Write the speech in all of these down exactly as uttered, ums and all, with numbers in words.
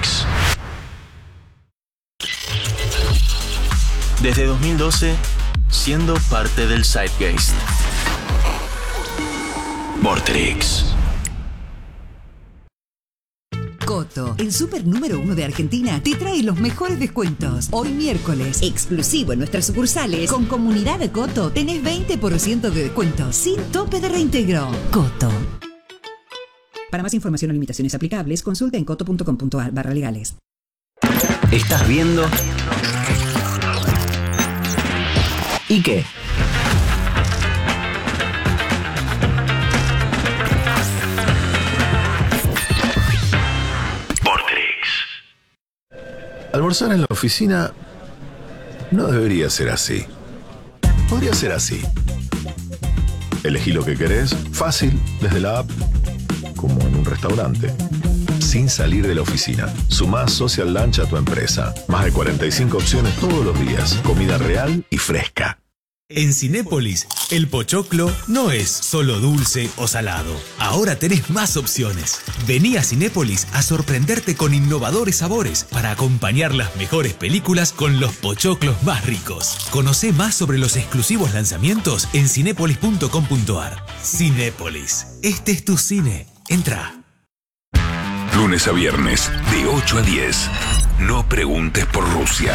Vorterix. Desde dos mil doce, siendo parte del Zeitgeist. Vorterix. Coto, el super número uno de Argentina, te trae los mejores descuentos. Hoy miércoles, exclusivo en nuestras sucursales, con Comunidad de Coto, tenés veinte por ciento de descuento, sin tope de reintegro. Coto. Para más información o limitaciones aplicables, consulta en coto punto com punto ar barra legales. ¿Estás viendo? ¿Y qué? Almorzar en la oficina no debería ser así. Podría ser así. Elegí lo que querés, fácil, desde la app, como en un restaurante. Sin salir de la oficina. Sumá Social Lunch a tu empresa. Más de cuarenta y cinco opciones todos los días. Comida real y fresca. En Cinépolis, el pochoclo no es solo dulce o salado. Ahora tenés más opciones. Vení a Cinépolis a sorprenderte con innovadores sabores para acompañar las mejores películas con los pochoclos más ricos. Conocé más sobre los exclusivos lanzamientos en cinépolis punto com punto ar. Cinépolis, este es tu cine. Entra. Lunes a viernes, de ocho a diez. No preguntes por Rusia.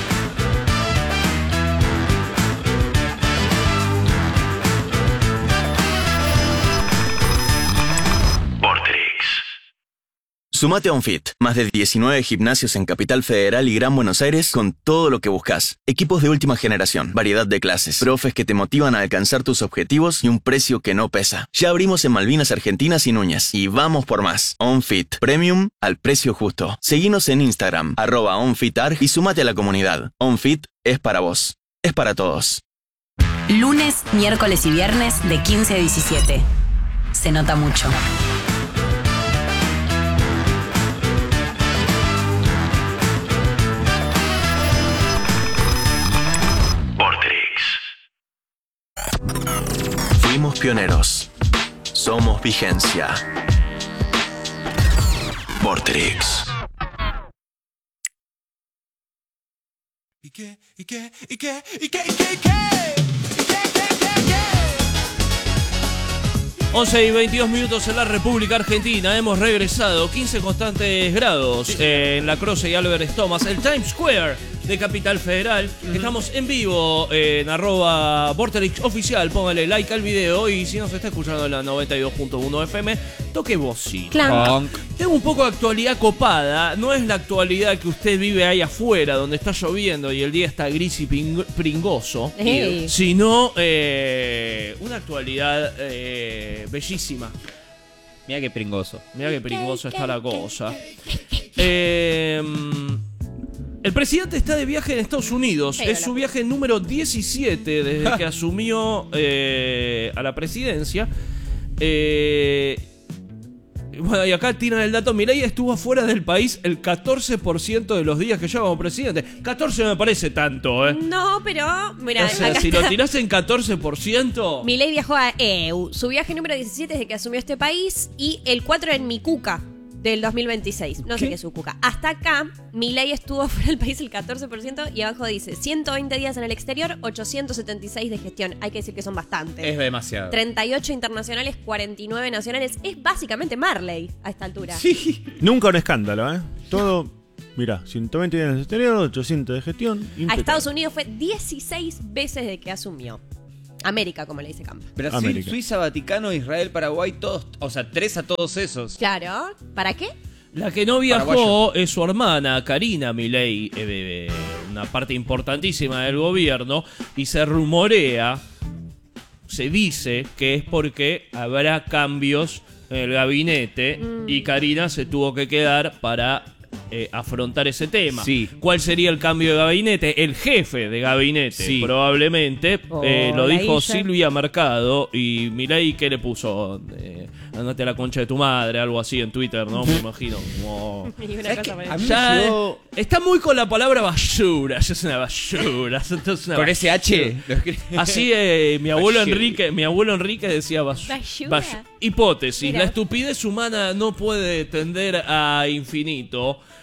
Sumate a OnFit, más de diecinueve gimnasios en Capital Federal y Gran Buenos Aires con todo lo que buscas. Equipos de última generación, variedad de clases, profes que te motivan a alcanzar tus objetivos y un precio que no pesa. Ya abrimos en Malvinas Argentinas y Núñez y vamos por más. OnFit, Premium al precio justo. Seguinos en Instagram, arroba OnFitArg y sumate a la comunidad. OnFit es para vos, es para todos. Lunes, miércoles y viernes de quince a diecisiete. Se nota mucho. Fuimos pioneros. Somos vigencia. Vorterix. ¿Y qué? ¿Y qué? ¿Y qué? ¿Y qué? ¿Y qué? ¿Y qué? once y veintidós minutos en la República Argentina. Hemos regresado. quince constantes grados sí. eh, en la Croce y Albert Thomas. El Times Square de Capital Federal. Uh-huh. Estamos en vivo eh, en arroba Vorterix Oficial. Póngale like al video. Y si nos está escuchando en la noventa y dos punto uno F M, toque bocina. Tengo un poco de actualidad copada. No es la actualidad que usted vive ahí afuera, donde está lloviendo y el día está gris y ping- pringoso. Hey. Sino eh, una actualidad eh, bellísima. Mira qué pringoso. Mira qué pringoso está la cosa. Eh... El presidente está de viaje en Estados Unidos. Hey, es su viaje número diecisiete desde que asumió eh, a la presidencia. Eh, bueno, y acá tiran el dato. Milei estuvo fuera del país el catorce por ciento de los días que lleva como presidente. catorce me parece tanto, ¿eh? No, pero... Mirá, o sea, acá si está. Lo tirás en catorce por ciento... Milei viajó a E U. Su viaje número diecisiete desde que asumió este país. Y el cuatro en Micuca. Del dos mil veintiséis. No ¿Qué? sé qué es su cuca. Hasta acá, Milei estuvo fuera del país el catorce por ciento y abajo dice ciento veinte días en el exterior, ochocientos setenta y seis de gestión. Hay que decir que son bastantes. Es demasiado. treinta y ocho internacionales, cuarenta y nueve nacionales. Es básicamente Marley a esta altura. Sí. Nunca un escándalo, ¿eh? Todo, mirá, ciento veinte días en el exterior, ochocientos de gestión. Impecable. A Estados Unidos fue dieciséis veces de que asumió. América, como le dice Camp. Brasil, América. Suiza, Vaticano, Israel, Paraguay, todos, o sea, tres a todos esos. Claro. ¿Para qué? La que no viajó Paraguayo. Es su hermana, Karina Milei, eh, una parte importantísima del gobierno, y se rumorea, se dice que es porque habrá cambios en el gabinete mm. y Karina se tuvo que quedar para... Eh, afrontar ese tema. Sí. ¿Cuál sería el cambio de gabinete? El jefe de gabinete, sí. probablemente. Oh, eh, lo dijo hice. Silvia Mercado. Y Milei, ¿qué le puso? Eh, andate a la concha de tu madre, algo así en Twitter, ¿no? Me imagino. Como... ya, yo... Está muy con la palabra basura. Ya es una basura. Es una con basura. ese H. Así eh, mi abuelo basura. Enrique, mi abuelo Enrique decía basura. Basura. Hipótesis. Mira. La estupidez humana no puede tender a infinito.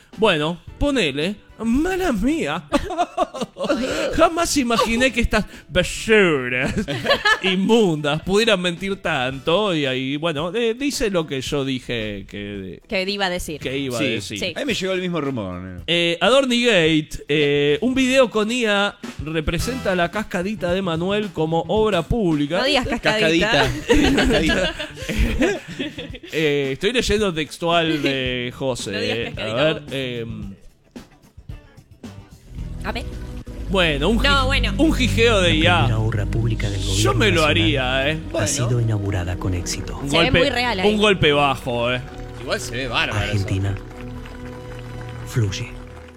Bueno, ponele. Mala mía. Jamás imaginé que estas basuras inmundas pudieran mentir tanto. Y ahí, bueno, eh, dice lo que yo dije que, Que iba a decir. que iba Sí, a decir. sí. A mí me llegó el mismo rumor. Eh, Adornigate, eh, un video con I A representa la cascadita de Manuel como obra pública. No digas cascadita. Cascadita. Eh, estoy leyendo textual de José. No digas eh. cascadita A ver, vos. eh, A ver. bueno, un, No, ji- bueno. un jijeo de I A. Una obra pública del gobierno Yo me lo nacional haría, eh. Ha sido inaugurada con éxito. Un Se ve muy real ahí. un golpe bajo, eh. Igual se ve bárbaro. eso. Argentina fluye.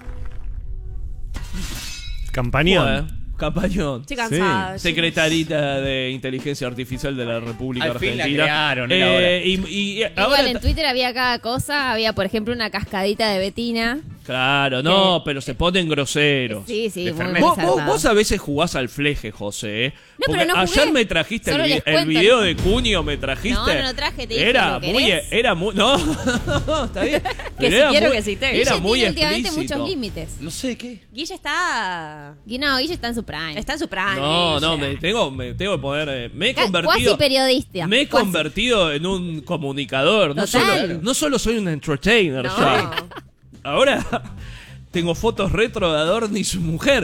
Campañón. Bueno, campañón. Estoy cansada. chicos. Secretarita de Inteligencia Artificial de la República Al fin la Argentina. crearon, era hora. Eh, y, y Igual ahora en Twitter había cada cosa, había por ejemplo una cascadita de Betina. Claro, no, pero se ponen groseros. Sí, sí, De muy Fernet. Vos, vos- desarmado. vos a veces jugás al fleje, José. ¿eh? No, Porque pero no ayer jugué. me trajiste el, Solo vi- les el cuento. video de Cunio, me trajiste. No, no lo traje, te dije, Era ¿lo muy, querés? era muy, no, está bien. Pero si era quiero muy- que sí te. Era Guille muy tiene últimamente explícito. muchos límites. No sé qué. Guille está. Y no, Guille está en su prime. Está en su prime. No, no, Guille. me tengo, me tengo que poner. eh, Me he Ca- convertido. Cuasi periodista. Me he Cuasi. convertido en un comunicador. No Total. solo, no solo soy un entertainer. No. ya. Ahora tengo fotos retro de Adorni y su mujer.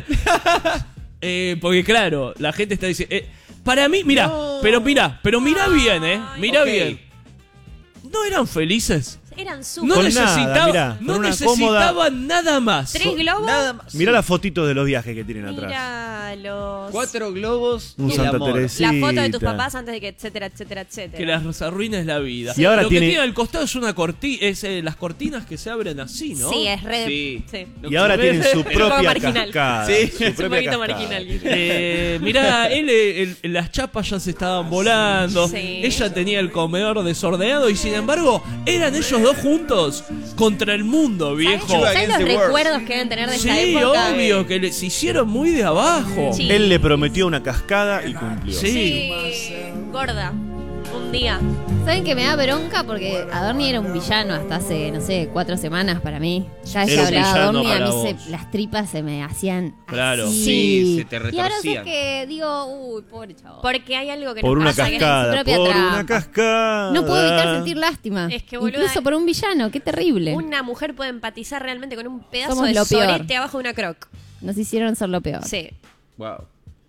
Eh, porque claro, la gente está diciendo. eh, para mí, mira, No. pero mira, pero mira bien, eh. Mira Ok. bien. ¿No eran felices? Eran No súper. Con necesitaban, nada, mirá, no con una necesitaban nada más. Tres globos. Nada más. Mirá las fotitos de los viajes que tienen atrás. Mira los. Cuatro globos Un y el Santa amor. Teresita. La foto de tus papás antes de que etcétera, etcétera, etcétera. Que las arruines la vida. Y ahora Lo tiene- que tiene al costado es una cortina, es eh, las cortinas que se abren así, ¿no? Sí, es re. Sí. sí. Y ahora tienen su Un poco propia marginal. cascada. Sí. su Es un propia poquito cascada. marginal, Guille. Eh, mirá, él, el- el- las chapas ya se estaban volando. Sí. Ella tenía el comedor desordenado y sin embargo eran ellos dos juntos contra el mundo, viejo. ¿Sabes Against los the world. recuerdos que deben tener de esa Sí, época? obvio, que les hicieron muy de abajo. Sí. Él le prometió una cascada y cumplió. Sí. Sí. Gorda. Un día. ¿Saben que me da bronca? Porque Adorni era un villano hasta hace, no sé, cuatro semanas para mí. Ya que Era un hablaba villano Adorni, a para mí vos. se- las tripas se me hacían Claro. así. Sí, se te Y ahora sé retorcían. que digo, uy, pobre chavo. Porque hay algo que Por nos una pasa que es- cascada, propia por trampa. una cascada. No puedo evitar sentir lástima. Es que, boluda, Incluso por un villano, qué terrible. Una mujer puede empatizar realmente con un pedazo Somos de lo peor. sorete abajo de una croc. Nos hicieron ser lo peor. Sí. Wow.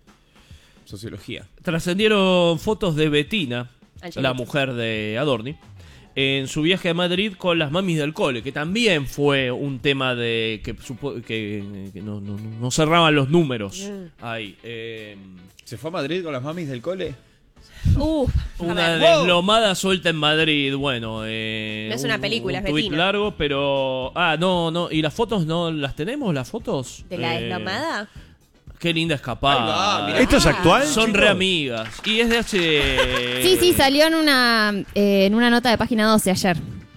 Sociología. Trascendieron fotos de Betina, Angelita. la mujer de Adorni, en su viaje a Madrid con las mamis del cole, que también fue un tema de que, supo- que, que no, no- no cerraban los números. Mm. Ahí. eh, ¿Se fue a Madrid con las mamis del cole? Uf. a una ver. deslomada suelta en Madrid, bueno. Eh, No es una un- película, un es tuit Betina. largo, pero... Ah, no, no. ¿Y las fotos no las tenemos, las fotos? ¿De la Eh, deslomada? Qué linda Ahí escapada. va, mirá. ¿Esto es actual? Son chicos? re amigas. Y es de hace... Sí, sí, salió en una, eh, en una nota de página doce ayer.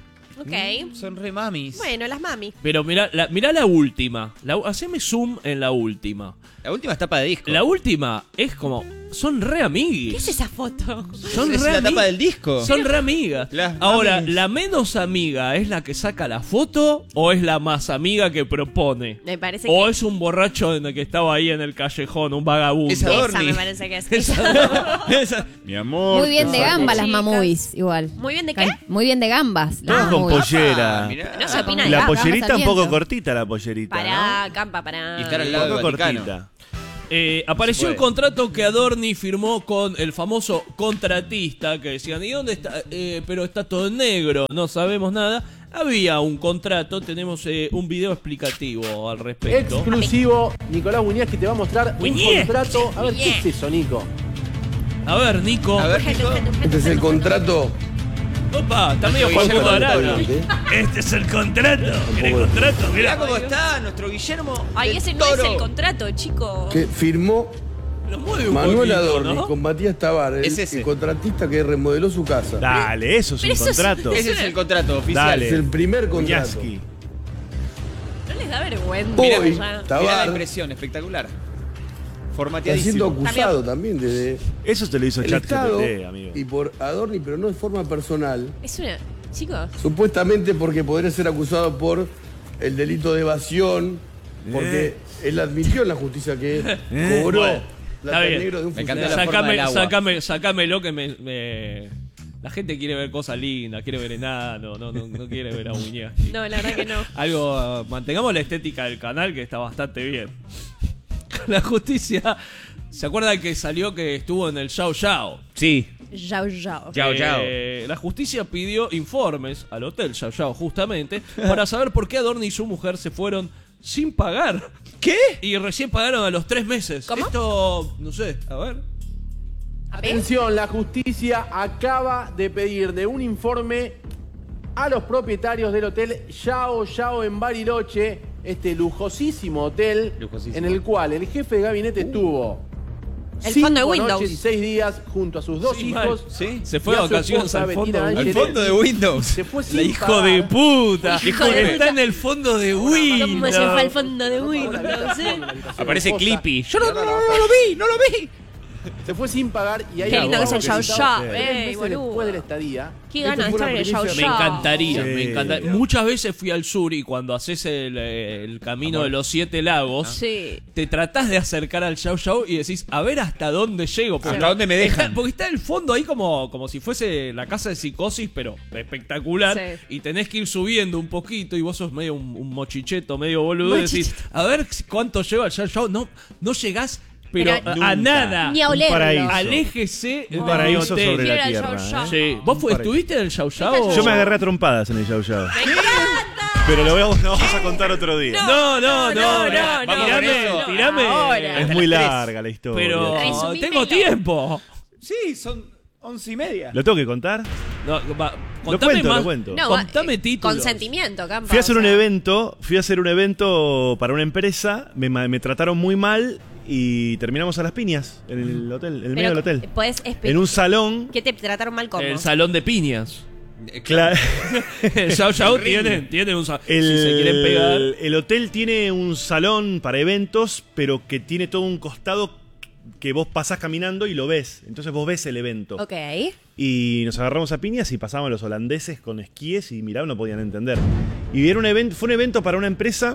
Ok. Son re mamis. Bueno, las mami. Pero mirá la, mirá la última. La, haceme zoom en la última. La última es tapa de disco. La última es como... Son re amiguis. ¿Qué es esa foto? Son es re la ami- tapa del disco. Son re amigas. Las Ahora, mamis. ¿la menos amiga es la que saca la foto o es la más amiga que propone? Me parece O que. es un borracho en el que estaba ahí en el callejón, un vagabundo. Esa Esa Adorni. me parece que es. Esa- esa- Mi amor. Muy bien de te saco. gambas las Chicas. mamuis, igual. ¿Muy bien de qué? Muy bien de gambas. las Todas con mamuis. pollera. Ah, mirá. No se opina de La gambas. pollerita un Sarmiento. poco cortita, la pollerita. Pará, campa, pará. Y estar ¿no? al Un lado poco del Vaticano. cortita. Eh, apareció Se el puede. contrato que Adorni firmó con el famoso contratista, que decían, ¿y dónde está? Eh, pero está todo en negro, no sabemos nada. Había un contrato, tenemos eh, un video explicativo al respecto. Exclusivo, Nicolás Muñez, que te va a mostrar un Muñez. contrato. A ver, ¿qué Muñez. es eso, Nico? A ver, Nico. A ver, Urgente, Nico. urgente, urgente, Este es el urgente. contrato. Opa, está medio Nuestro Facundo Guillermo Arana. Actualmente. Este es el contrato. ¿Querés contrato? Mirá Mirá. cómo está nuestro Guillermo. Ay, del ese no es Toro. el contrato, chico. Que firmó Lo mueve un Manuel poquito, Adorni ¿no? con Matías Tabar, el, Es ese. el contratista que remodeló su casa. Dale, eso es Pero un eso es- contrato. Ese es el contrato oficial. Dale. Es el primer contrato. Ñasqui. No les da vergüenza. Hoy, ya. Mirá la Tabar impresión, espectacular. está Formateadísimo. siendo acusado también desde Eso te lo hizo el Chat Estado G P T, amigo. y por Adorni, pero no de forma personal. Es una. Chicos. Supuestamente porque podría ser acusado por el delito de evasión, porque Eh. él admitió en la justicia que Eh. cobró Bueno, plata está en bien. negro de un Me encanta funcionario. la forma Sacame, del agua. sacame, sacámelo que me, me- La gente quiere ver cosas lindas, quiere ver enano, no, no, no quiere ver a Wiñaski. No, la verdad que no. Algo, uh, mantengamos la estética del canal que está bastante bien. La justicia, ¿se acuerdan que salió que estuvo en el Yao Yao? Sí. Yao Yao. Yao Yao. Eh, la justicia pidió informes al hotel Yao Yao justamente para saber por qué Adorni y su mujer se fueron sin pagar. ¿Qué? Y recién pagaron a los tres meses. ¿Cómo? Esto, no sé, a ver. Atención, la justicia acaba de pedirle un informe a los propietarios del hotel Yao Yao en Bariloche, este lujosísimo hotel Lujosísimo. en el cual el jefe de gabinete tuvo El cinco fondo de Windows. noches y seis días junto a sus dos Sí, hijos. mal. Sí. Se y fue a de su vacaciones esposa, al Bettina fondo. Al Ángeles. fondo de Windows. Se fue sin La hijo pagar. de puta. Hijo de Está puta. en el fondo de Windows. ¿Cómo se fue al fondo de Windows? ¿eh? Aparece Clippy. Yo no, Y no, ahora no, la no vas lo a- vi, no lo vi. Se fue sin pagar y ahí Qué lindo que es el Yao Yao. Tres Ey, meses boludo. después de la estadía. Qué Esto ganas de fue estar una en el Yao primicia. Me Yao. encantaría, Sí. me encantaría. Muchas veces fui al sur y cuando haces el, eh, el camino de los siete lagos, Sí. te tratás de acercar al Yao Yao y decís, a ver hasta dónde llego. Porque ¿Hasta dónde me dejan? Está- porque está el fondo ahí como, como si fuese la casa de Psicosis, pero espectacular. Sí. Y tenés que ir subiendo un poquito y vos sos medio un, un mochicheto, medio boludo. Y decís, a ver cuánto llego al Yao Yao. No, no llegás, pero, Pero a nunca. nada. Ni a Un olerlo. paraíso. Aléjese Un del paraíso hotel. sobre la Quiero el tierra. Yao Yao. ¿eh? Sí. ¿Vos fue, Un paraíso. estuviste en el Yao Yao? Yo me agarré a trompadas en el Yao Yao. Pero lo vamos, lo vamos a contar otro día. No, no, no, no, no, no, tirame, no, no. tirame. Ahora. Es muy larga la historia. Pero Resumímelo. tengo tiempo. Sí, son once y media. ¿Lo tengo que contar? No, va, Lo contame cuento, más. lo cuento. No, Contame eh, títulos. Consentimiento, Campa. Fui a hacer o un sea. evento, fui a hacer un evento para una empresa, me, ma- me trataron muy mal y terminamos a las piñas en el hotel, en el medio del hotel. Podés espe- En un salón. ¿Qué te trataron mal como? El salón de piñas. Claro. El Yao Yao tiene, tiene un salón. El, Si se quieren pegar. el hotel tiene un salón para eventos, pero que tiene todo un costado que vos pasás caminando y lo ves. Entonces vos ves el evento. Ok. Y nos agarramos a piñas y pasaban los holandeses con esquíes y miraban, no podían entender. Y era un evento, fue un evento para una empresa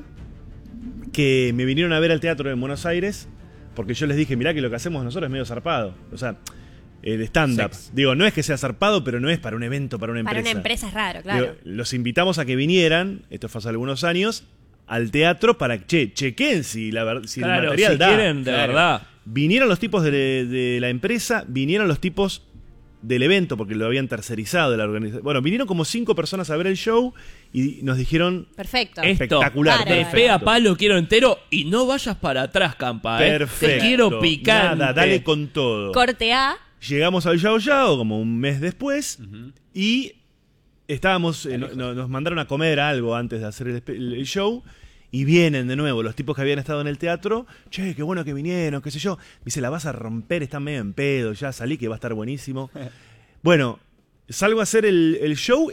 que me vinieron a ver al teatro en Buenos Aires, porque yo les dije, mirá que lo que hacemos nosotros es medio zarpado. O sea, el stand-up. Sex. Digo, no es que sea zarpado, pero no es para un evento, para una Para empresa. una empresa es raro, claro. Digo, los invitamos a que vinieran, esto fue hace algunos años, al teatro para que, che, chequen si, la, ver- si Claro, el material si da. quieren, de Claro. verdad. Vinieron los tipos de, de la empresa, vinieron los tipos del evento, porque lo habían tercerizado de la organización. Bueno, vinieron como cinco personas a ver el show y nos dijeron, Perfecto. Esto, espectacular, de Bárbaro. pe a palo quiero entero y no vayas para atrás, Campa. ¿eh? perfecto. Te quiero picante. Nada, dale con todo. Corte A. Llegamos al Yao Yao como un mes después y estábamos, eh, no- no- nos mandaron a comer algo antes de hacer el, espe- el show y vienen de nuevo los tipos que habían estado en el teatro. Che, qué bueno que vinieron, qué sé yo. Me dice, la vas a romper, están medio en pedo, ya salí que va a estar buenísimo. Bueno, salgo a hacer el, el show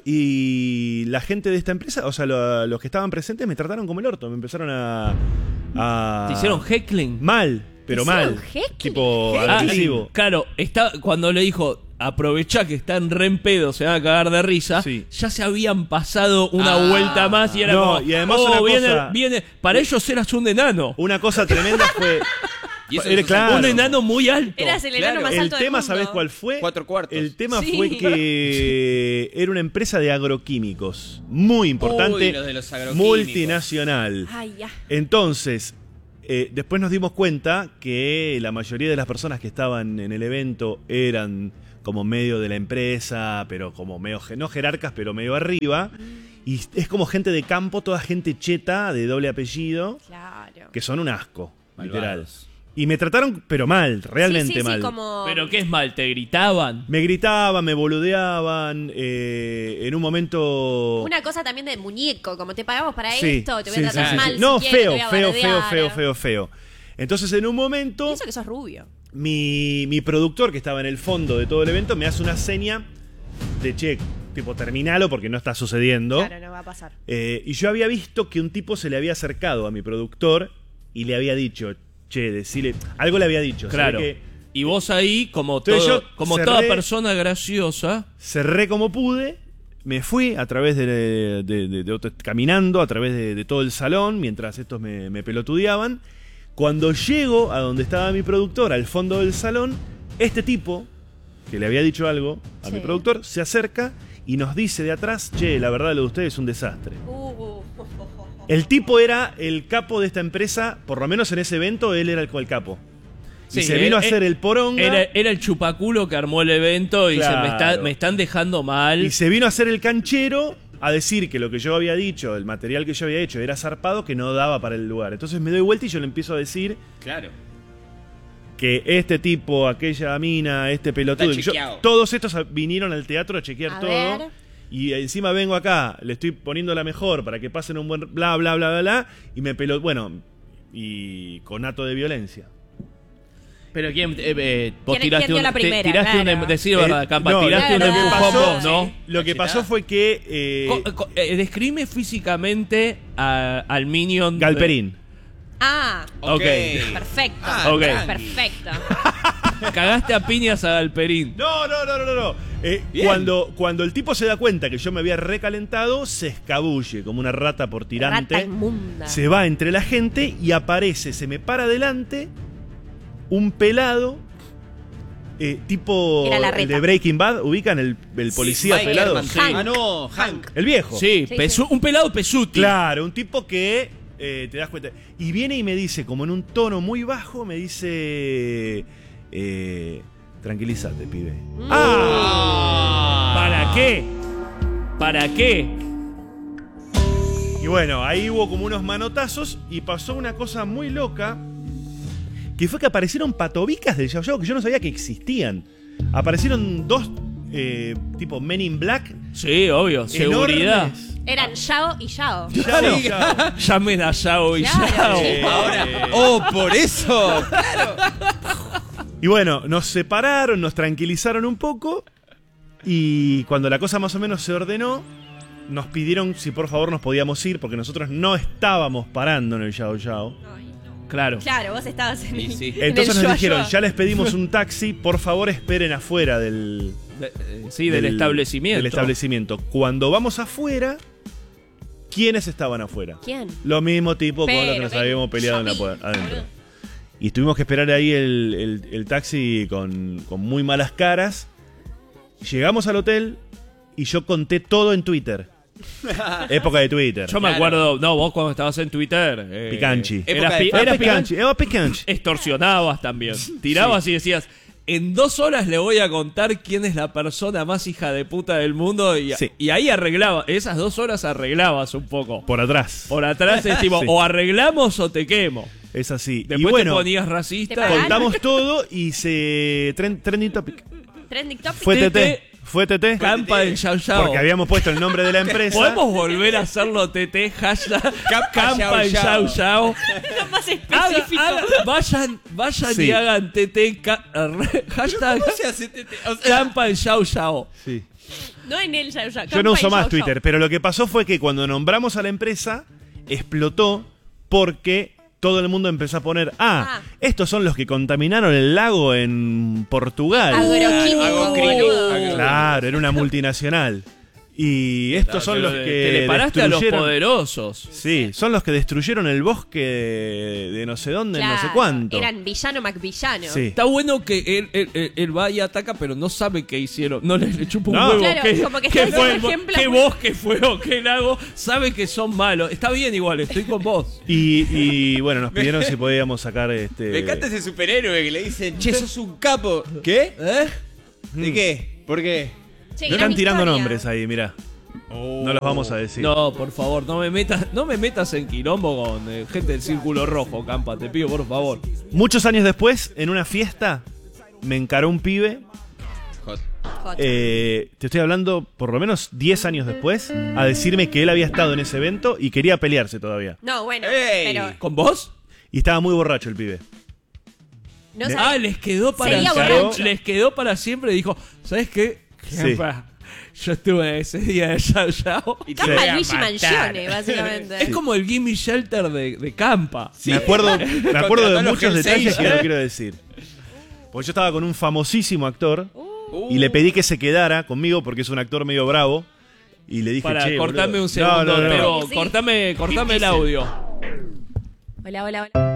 y la gente de esta empresa, o sea, lo- los que estaban presentes me trataron como el orto, me empezaron a... a- Te hicieron heckling. Mal, pero ¿Te hicieron mal. heckling? Tipo Ah, agresivo. claro, está, cuando le dijo, aprovechá que están re en pedo, se van a cagar de risa, Sí. ya se habían pasado una Ah. vuelta más y era No, como, y además oh, una viene, cosa- viene, para ellos eras un enano. Una cosa tremenda fue... Y eso Era es claro. Un enano muy alto. Eras el enano Claro. más El alto del tema, mundo. ¿sabés cuál fue? Cuatro cuartos. El tema Sí. fue que era una empresa de agroquímicos muy importante, Uy, lo de los agroquímicos. multinacional. Ay, ya. Entonces, eh, después nos dimos cuenta que la mayoría de las personas que estaban en el evento eran como medio de la empresa, pero como medio, ge- no jerarcas, pero medio arriba. Y es como gente de campo, toda gente cheta, de doble apellido, Claro. que son un asco, literal. Malvados. Y me trataron, pero mal, realmente sí, sí, sí, mal. como... Pero qué es mal, te gritaban. Me gritaban, me boludeaban, eh, en un momento... Una cosa también de muñeco, como te pagamos para Sí, esto, te voy sí, a tratar sí, sí, mal sí. si No, quieres, feo, te voy a feo, feo, bardear. feo, feo, feo. Entonces en un momento, Y eso que sos rubio. mi, mi productor, que estaba en el fondo de todo el evento, me hace una seña de che, tipo, terminalo porque no está sucediendo. Claro, no va a pasar. Eh, y yo había visto que un tipo se le había acercado a mi productor y le había dicho, che, decile... Algo le había dicho. se ve Claro. que Y vos ahí, como, Entonces todo, yo como cerré- toda persona graciosa, cerré como pude, me fui a través de, de, de, de, de otro, caminando a través de, de todo el salón, mientras estos me, me pelotudeaban. Cuando llego a donde estaba mi productor, al fondo del salón, este tipo, que le había dicho algo a Sí. mi productor, se acerca y nos dice de atrás, che, la verdad lo de ustedes es un desastre. Uh, El tipo era el capo de esta empresa, por lo menos en ese evento, él era el, el capo. Sí, y se vino era- a hacer el poronga. Era, era el chupaculo que armó el evento y Claro. se me, está, me están dejando mal. Y se vino a hacer el canchero a decir que lo que yo había dicho, el material que yo había hecho era zarpado, que no daba para el lugar. Entonces me doy vuelta y yo le empiezo a decir Claro. que este tipo, aquella mina, este pelotudo, Está yo- chequeado. todos estos vinieron al teatro a chequear A todo. ver. Y encima vengo acá, le estoy poniendo la mejor para que pasen un buen bla bla bla bla bla y me peló, bueno, y con acto de violencia. Pero quién, eh, eh, vos ¿Quién- tiraste quién dio un, la te- primera? tiraste Claro. un, decí verdad, Eh, Campa, no, tiraste claro, un lo que empujón pasó- vos, ¿no? Lo que pasó fue que eh, Co- co- eh, describe físicamente a- al minion. de- Galperín. Ah, Ok. perfecto. Ah, Ok. Perfecto. Cagaste a piñas a Galperín. No, no, no, no, no. no. Eh, Bien. cuando, cuando el tipo se da cuenta que yo me había recalentado, se escabulle como una rata por tirante. Rata inmunda. Se va entre la gente y aparece, se me para adelante un pelado, eh, tipo Era la el reta. de Breaking Bad, ubican el, el policía Mike pelado. Herman, sí. Hank. Ah, no, Hank. El viejo. Sí, Sí, pesu- sí. un pelado pesuti. Claro, un tipo que eh, te das cuenta. Y viene y me dice, como en un tono muy bajo, me dice... Eh, tranquilízate, pibe. Mm. ¡Ah! ¿Para qué? ¿Para qué? Y bueno, ahí hubo como unos manotazos y pasó una cosa muy loca, que fue que aparecieron patobicas del Yao Yao que yo no sabía que existían. Aparecieron dos, eh, tipo Men in Black. Sí, obvio, seguridad. enormes. Eran Yao y Yao. Yao, Yao. Llamen a Yao y Claro. Yao. Eh, Ahora, oh, por eso. Y bueno, nos separaron, nos tranquilizaron un poco. Y cuando la cosa más o menos se ordenó, nos pidieron si por favor nos podíamos ir, porque nosotros no estábamos parando en el Yao Yao. Claro. Claro, vos estabas en Sí, el, sí. en Entonces el nos yo-yo. dijeron, ya les pedimos un taxi, por favor esperen afuera del, De- eh, sí, del, establecimiento. del establecimiento. Cuando vamos afuera, ¿quiénes estaban afuera? ¿Quién? Lo mismo tipo con Pero, los que nos pero, habíamos peleado en la Yamil, puerta adentro. boludo. Y tuvimos que esperar ahí el, el- el taxi con, con muy malas caras. Llegamos al hotel y yo conté todo en Twitter. Época de Twitter. Yo me acuerdo, no, vos cuando estabas en Twitter. eh, Picanchi. Eras, Época de pi- Fab eras Picanchi, era Picanchi. Extorsionabas también. Tirabas y decías, en dos horas le voy a contar quién es la persona más hija de puta del mundo. Y, Sí. y ahí arreglabas, esas dos horas arreglabas un poco. Por atrás. Por atrás es tipo, Sí. o arreglamos o te quemo. Es así. Después y bueno, te ponías racista. Te pagaron. contamos todo y se... tren- trending topic. Trending topic. Fue T T T. T. Fue T T. Campa del Yao Yao. Porque habíamos puesto el nombre de la empresa. ¿Podemos volver a hacerlo T T? Hashtag Campa Campa el Yao Yao Yao. Lo más Haga- específico. haga- vayan vayan Sí. y hagan T T. ca- Hashtag ¿Cómo se hace? T T? O sea, Campa el Yao Yao. Sí. No en el Yao Yao. Yo no uso Campa y más Yao Yao. Twitter, pero lo que pasó fue que cuando nombramos a la empresa, explotó porque todo el mundo empezó a poner, ah, Ah. estos son los que contaminaron el lago en Portugal. Agroquímico, Agroquímico. boludo. Claro, era una multinacional. Y estos son los Te- que te le paraste a los destruyeron- poderosos. Sí, son los que destruyeron el bosque de, de no sé dónde, no sé Claro, cuánto. Eran villano Macvillano. Sí. Está bueno que él, él- él- él va y ataca, pero no sabe qué hicieron. No le, le chupa un No. huevo. Claro, qué, como que qué está fue, dando ejemplos qué muy- bosque fue o qué lago. Sabe que son malos. Está bien igual, estoy con vos. Y, y, bueno, nos pidieron si podíamos sacar este. me encanta ese superhéroe que le dicen, che, sos un capo. ¿Qué? ¿Eh? ¿De qué? ¿Por qué? Che, No gran están tirando historia. nombres ahí, mirá. No los vamos a decir. No, por favor, no me metas, no me metas en quilombo con eh, gente del Círculo Rojo, Campa. Te pido, por favor. Muchos años después, en una fiesta, me encaró un pibe. Hot. Hot. eh, te estoy hablando por lo menos diez años después, a decirme que él había estado en ese evento y quería pelearse todavía. No, bueno, ¡Ey! pero ¿Con vos? Y estaba muy borracho el pibe. no Me- sabía. Ah, les quedó para Seguía siempre. borracho. Les quedó para siempre y dijo, ¿sabes qué? Sí. Campa, yo estuve ese día de Yao Yao. Y te Campa voy a Luigi matar. Mangione, básicamente. Es como el Gimme Shelter de, de Campa. Me acuerdo, me acuerdo de Contrató a los muchos Hell's detalles que Angels. no quiero decir. Porque yo estaba con un famosísimo actor Uh. y le pedí que se quedara conmigo porque es un actor medio bravo. Y le dije, Para, che, cortame boludo. un segundo, No, no, no. Teo. Sí. Cortame, cortame el audio. Hola, hola, hola.